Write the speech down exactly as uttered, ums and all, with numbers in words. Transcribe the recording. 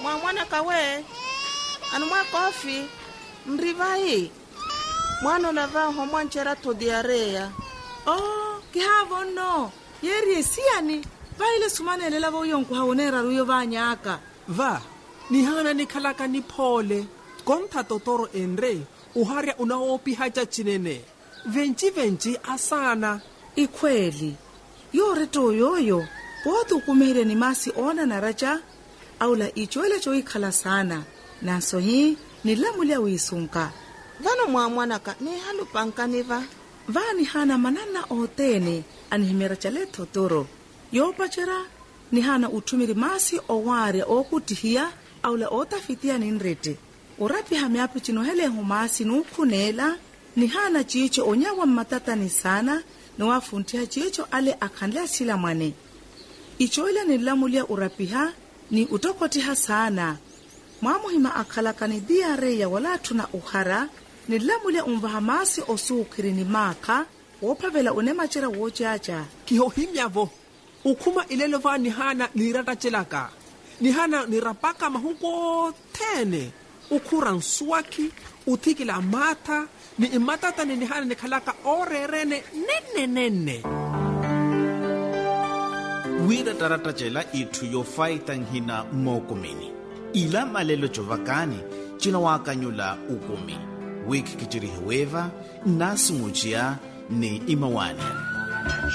Mwana kawe, anu mwa kofi, mrivai. Mwana lava homwanchera to diarea. Oh, kihavo no. Yeri siani. Va ile sumane lela vo yonku haonera ruyo va nyaka. Va, ni hana ni kalaka ni pole. Konta totoro enre, uharia unaopi haja chinene. Venchi venchi asana. Ikweli. Yore to yoyo. Bodu kumire ni masi ona na raja. Aula ichoele cho ikala sana. Naso hii ni lamulia wisunka. Vano mwa mwanaka ni halu pankaniva. Vani hana manana otene anihimera chale totoro. Yopa chera ni hana utumiri masi oware okutihia aula otafitia ninrete. Urapi hameapi chinohele humasi nukunela ni hana chicho onyawa matata ni sana ni wafuntia chicho ale akandlea sila mwane. Ichoile ni lamulia urapiha ni utokotiha sana. Mwamuhima akalaka ni diare ya wala tuna uhara ni lamulia umvahamasi osukiri ni maka wopavela unemachira wochacha. Kihohimyavo, ukuma ilelo va ni hana nirata chelaka. Ni hana nirapaka mahuko tene. Ukura nswaki, utikila mata, ni imatata ni hana ni kalaka orerene nene nene. Wira tarata chela itu yo faitang hina mokumini. Ila malelo chovakani, china wakanyula ukumi. Wiki kichiri hueva, nasi mujia ni imawani.